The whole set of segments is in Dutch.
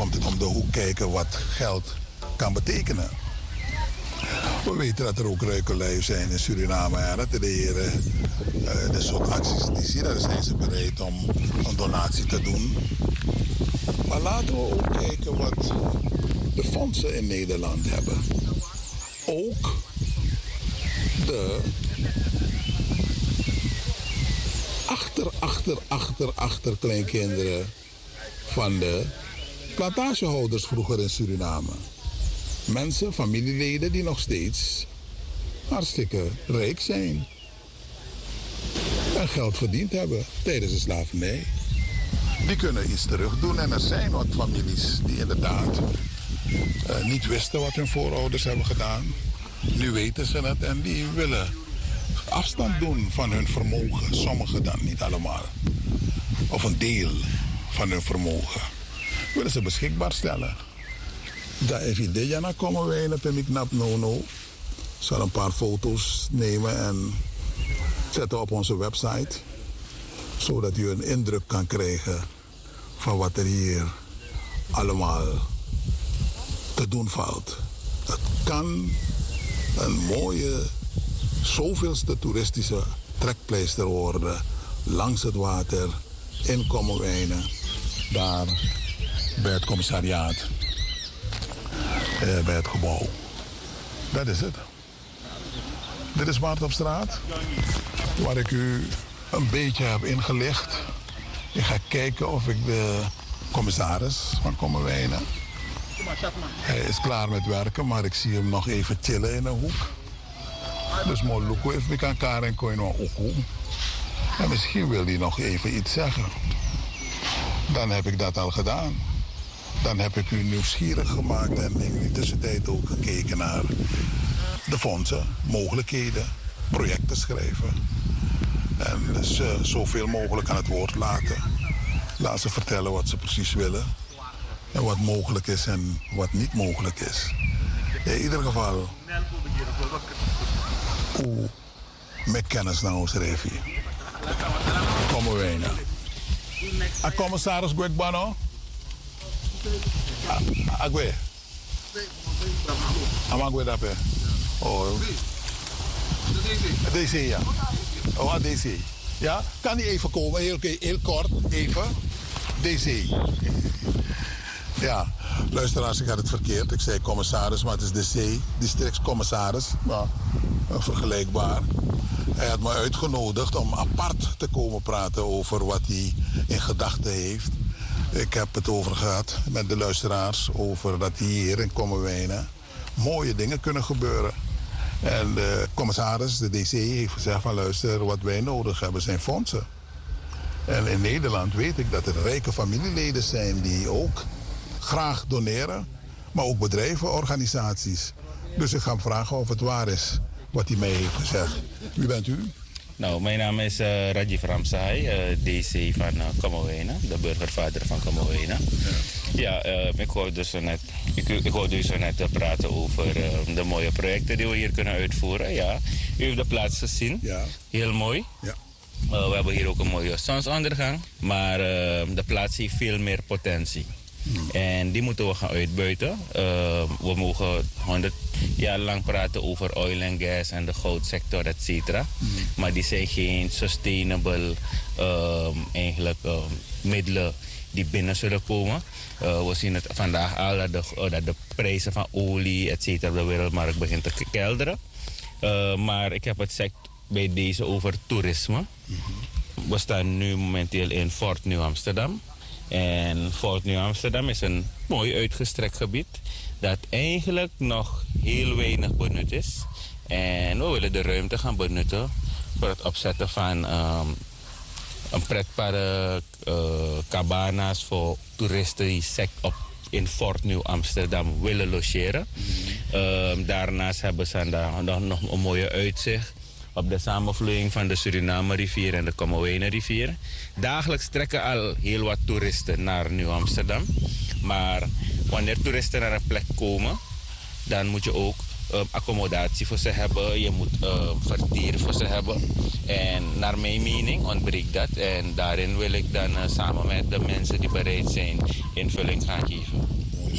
komt het om de hoek kijken wat geld kan betekenen. We weten dat er ook ruikelui zijn in Suriname. Ja, dat de heren, de soort acties die zie, daar zijn ze bereid om een donatie te doen. Maar laten we ook kijken wat de fondsen in Nederland hebben. Ook de achterkleinkinderen van de plantagehouders vroeger in Suriname. Mensen, familieleden die nog steeds hartstikke rijk zijn. En geld verdiend hebben tijdens de slavernij. Die kunnen iets terug doen. En er zijn wat families die inderdaad niet wisten wat hun voorouders hebben gedaan. Nu weten ze het en die willen afstand doen van hun vermogen. Sommigen dan, niet allemaal. Of een deel van hun vermogen. Willen ze beschikbaar stellen. Daar even idee naar komen wij naar Pemiknap Nono. Zal een paar foto's nemen en zetten op onze website. Zodat u een indruk kan krijgen van wat er hier allemaal te doen valt. Het kan een mooie, zoveelste toeristische trekpleister worden. Langs het water, in Kommerwijnen, daar bij het commissariaat. Bij het gebouw. Dat is het. Dit is Maart op straat. Waar ik u een beetje heb ingelicht. Ik ga kijken of ik de commissaris van Kommerwijnen. Hij is klaar met werken, maar ik zie hem nog even chillen in een hoek. Dus Moluku heeft ik aan Karen Koino Oku. En misschien wil hij nog even iets zeggen. Dan heb ik dat al gedaan. Dan heb ik u nieuwsgierig gemaakt en in de tussentijd ook gekeken naar de fondsen, mogelijkheden, projecten schrijven. En ze zoveel mogelijk aan het woord laten. Laat ze vertellen wat ze precies willen. En wat mogelijk is en wat niet mogelijk is. In ieder geval, hoe met kennis naar ons revie. Komen wij nou. A commissaris Gwegbano? Agwe? Amagwe dape? Oh. DC, ja. Oh, DC. Ja, kan die even komen? Heel kort, even. DC. Ja, luisteraars, ik had het verkeerd. Ik zei commissaris, maar het is de C, districtscommissaris. Ja, vergelijkbaar. Hij had me uitgenodigd om apart te komen praten over wat hij in gedachten heeft. Ik heb het over gehad met de luisteraars over dat hier in Kommerwijnen mooie dingen kunnen gebeuren. En de commissaris, de DC, heeft gezegd van luister, wat wij nodig hebben zijn fondsen. En in Nederland weet ik dat er rijke familieleden zijn die ook graag doneren, maar ook bedrijven, organisaties. Dus ik ga hem vragen of het waar is wat hij mij heeft gezegd. Wie bent u? Nou, mijn naam is Rajiv Ramsai, DC van Kommerwijnen, de burgervader van Kommerwijnen. Ja, ik hoorde dus net praten over de mooie projecten die we hier kunnen uitvoeren. Ja, u heeft de plaats gezien, ja. Heel mooi. Ja. We hebben hier ook een mooie zonsondergang, maar de plaats heeft veel meer potentie. En die moeten we gaan uitbuiten. We mogen 100 jaar lang praten over oil en gas en de goudsector, et cetera. Maar die zijn geen sustainable middelen die binnen zullen komen. We zien het vandaag al dat de prijzen van olie, et cetera, op de wereldmarkt begint te kelderen. Maar ik heb het gezegd bij deze over toerisme. We staan nu momenteel in Fort New Amsterdam. En Fort New Amsterdam is een mooi uitgestrekt gebied dat eigenlijk nog heel weinig benut is. En we willen de ruimte gaan benutten voor het opzetten van een pretpark, cabanas voor toeristen die in Fort New Amsterdam willen logeren. Daarnaast hebben ze dan nog een mooie uitzicht op de samenvloeiing van de Suriname-rivier en de Kommerwijnen-rivier. Dagelijks trekken al heel wat toeristen naar Nieuw-Amsterdam. Maar wanneer toeristen naar een plek komen, dan moet je ook accommodatie voor ze hebben. Je moet vertier voor ze hebben. En naar mijn mening ontbreekt dat. En daarin wil ik dan samen met de mensen die bereid zijn invulling gaan geven.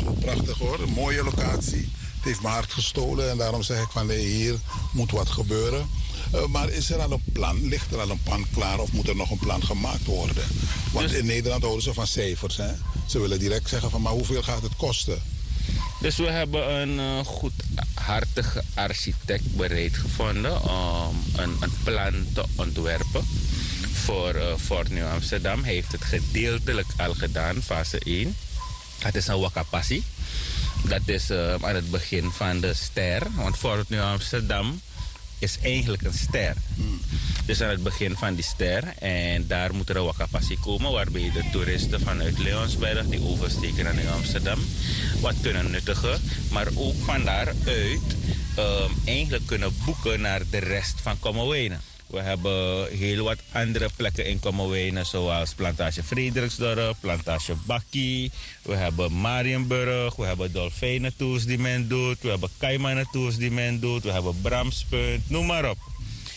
prachtig hoor. Een mooie locatie. Het heeft mijn hart gestolen en daarom zeg ik van nee, hier moet wat gebeuren. Maar is er al een plan? Ligt er al een plan klaar of moet er nog een plan gemaakt worden? Want in Nederland houden ze van cijfers. Hè? Ze willen direct zeggen van maar hoeveel gaat het kosten? Dus we hebben een goedhartige architect bereid gevonden om een plan te ontwerpen voor Fort Nieuw Amsterdam. Hij heeft het gedeeltelijk al gedaan, fase 1. Het is een wakapassie. Dat is aan het begin van de ster. Want Fort Nieuw Amsterdam is eigenlijk een ster. Dus aan het begin van die ster. En daar moet er een wakapassie komen. Waarbij de toeristen vanuit Leonsberg die oversteken naar Nieuw Amsterdam wat kunnen nuttigen. Maar ook van daaruit eigenlijk kunnen boeken naar de rest van Kommerwijnen. We hebben heel wat andere plekken in Kommerwijnen, zoals Plantage Frederiksdorp, Plantage Bakkie. We hebben Marienburg, we hebben Dolfijnen-tours die men doet, we hebben Caimanen-tours die men doet, we hebben Bramspunt, noem maar op.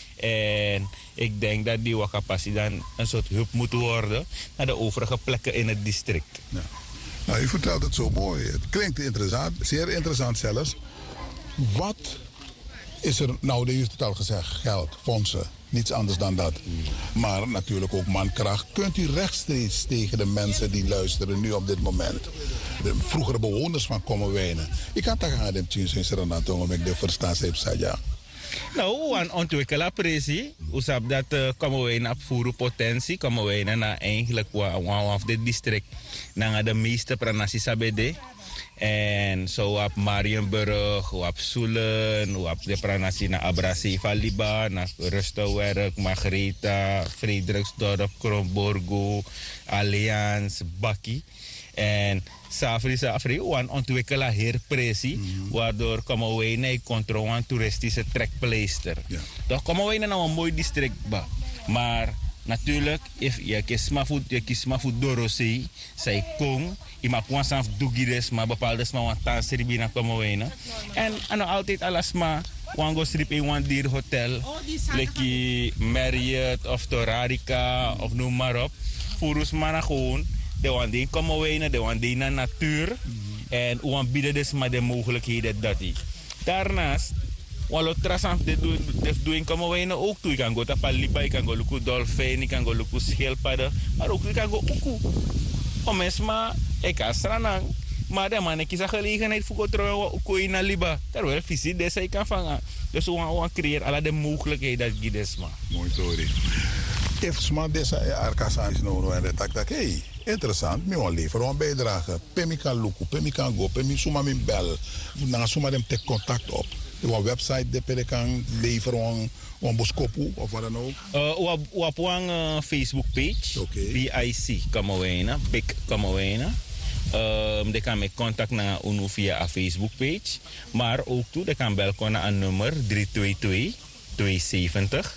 En ik denk dat die wakapassie dan een soort hub moet worden naar de overige plekken in het district. Ja. Nou, u vertelt het zo mooi. Het klinkt interessant, zeer interessant zelfs. Wat is er, nou, u heeft het al gezegd, geld, fondsen, niets anders dan dat. Maar natuurlijk ook mankracht. Kunt u rechtstreeks tegen de mensen die luisteren nu op dit moment, de vroegere bewoners van Kommerwijnen, ik had daar aan de tjus in om ik de verstaan heb saja. Nou, een ontwikkelaarpressie. Usap dat Kommerwijnen op voeren potentie. Kommerwijnen na eigenlijk of dit district naar de meeste pranasi sabede. En zo op Marienburg, op Soelen, op de pranasi naar Abrasi Valiba, naar Rustenwerk, Margaretha, Frederiksdorp, Kromborgo, Allianz, Bakkie. En Safri, een ontwikkelaar herpressie, waardoor Kommerwijnen controle een toeristische trekpleister. Ja. Dus Kommerwijnen nou een mooi district, maar natuurlijk, if je kies maar voor Dorosei, zij kon, je mag gewoon zelf doegides, maar bepaalde maar wat tanseri binnen Kommerwijnen. En altijd alles maar, wango strip in een dierhotel, lekkie Marriott of Torarica of noem maar op. Voor ons maar gewoon, de wanding Kommerwijnen, de wanding naar natuur. En we bieden dus maar de mogelijkheden dat die. Daarnaast, want trasaf de doen Kommerwijnen ook toe. Je kan go naar Liba, je kan go lukken dolfijn, je kan go lukken schildpadden, maar ook je kan go oku. Omesma, ik kan stranang, maar de man kies een gelegenheid voor trouwen oku in Liba. Terwijl visie deze ik kan vangen. Dus we creëren alle de mogelijkheden dat je desma. Mooi story. If sma deze arkasa is nodig en dat hey, interessant, mi wan leveren een bijdrage. Pemi kan lukken, pemi kan go, pemi suma min bel, na suma dem tek contact op. Een website de je kan leveren een boskopu of wat dan ook? Op een Facebook page, BIC Kommerwijnen, Big Kommerwijnen. Je kan met contact naar UNO via een Facebook page. Maar ook toe, je kan bellen naar een nummer 322-270.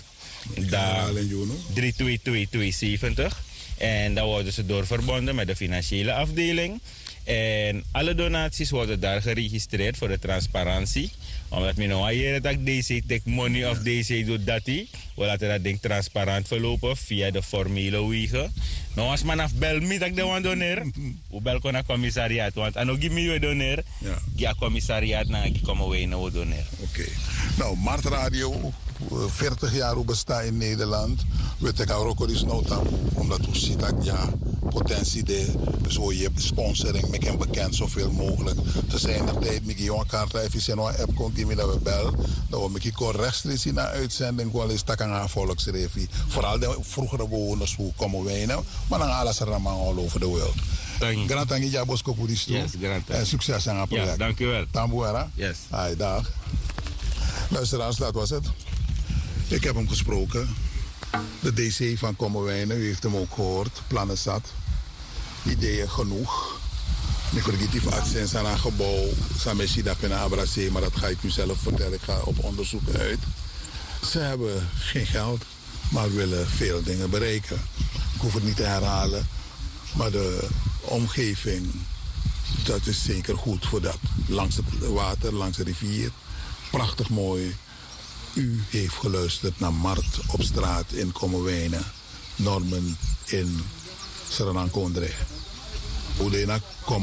322-270. En dan worden ze doorverbonden met de financiële afdeling. En alle donaties worden daar geregistreerd voor de transparantie. Omdat we nou hier dat deze take money of deze doet dat die. We laten dat ding transparant verlopen via de formele wegen. Nou als man af bel me dat ik de wan doneer. We bel kon naar commissariat. Want aan ook me we doneer. Ja commissariat naar die komen we nou doneer. Oké. Nou Mart Radio. 40 jaar bestaan in Nederland. We trekken ook eens nota omdat we zien dat ja, potentie de zo je sponsoring met hem bekend zoveel mogelijk. Te zijn er tijd met je kaart even een app komt die dat we bel. Dat we met je rechtstreeks naar uitzending wel eens tak aan volksrevi. Vooral de vroegere bewoners hoe komen wij nou, maar dan alles er allemaal all over the world. Grand dank je Bosco voor die stoel. En succes aan het project. Ja, dank u wel. Tamboera. Yes. Hai, dag. Luisteraars, dat was het. Ik heb hem gesproken. De DC van Kommerwijnen, u heeft hem ook gehoord. Plannen zat. Ideeën genoeg. Ik vergeet die acties aan een gebouw. Samessi dat kunnen abraceren, maar dat ga ik u zelf vertellen. Ik ga op onderzoek uit. Ze hebben geen geld, maar willen veel dingen bereiken. Ik hoef het niet te herhalen. Maar de omgeving, dat is zeker goed voor dat. Langs het water, langs de rivier. Prachtig mooi. U heeft geluisterd naar Mart op straat in Kommerwijnen. Norman in Serenang Kondre.